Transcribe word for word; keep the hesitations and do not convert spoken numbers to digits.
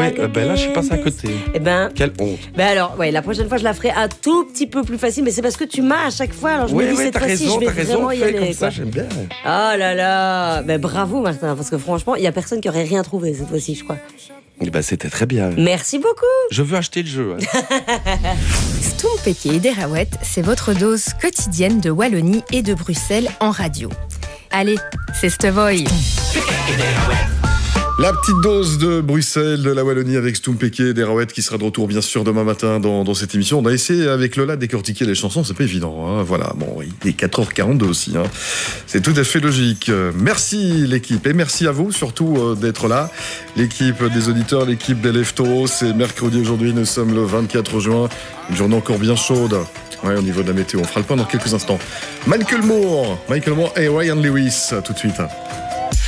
Ouais, euh, ben là, je suis passé à côté. Eh ben, Quelle honte. ben alors, ouais, la prochaine fois, je la ferai un tout petit peu plus facile, mais c'est parce que tu m'as à chaque fois. Alors je Ouais, me dis ouais, cette t'as fois-ci, raison, je vais t'as raison, vraiment y fais aller. comme ça, quoi. j'aime bien. Oh là là, ben bravo Martin, parce que franchement, il y a personne qui aurait rien trouvé cette fois-ci, je crois. Eh ben, c'était très bien. Merci beaucoup. Je veux acheter le jeu. Hein. Stompeke et Derawet, c'est votre dose quotidienne de Wallonie et de Bruxelles en radio. Allez, c'est Stevoy. La petite dose de Bruxelles, de la Wallonie avec Stompeke et Derawet qui sera de retour bien sûr demain matin dans, dans cette émission. On a essayé avec Lola de décortiquer les chansons, c'est pas évident. Hein. Voilà, bon, il est quatre heures quarante-deux aussi. Hein. C'est tout à fait logique. Merci l'équipe et merci à vous surtout euh, d'être là. L'équipe des auditeurs, l'équipe des Leftos. C'est mercredi aujourd'hui, nous sommes le vingt-quatre juin. Une journée encore bien chaude. Ouais, au niveau de la météo. On fera le point dans quelques instants. Michael Moore, Michael Moore et Ryan Lewis, tout de suite.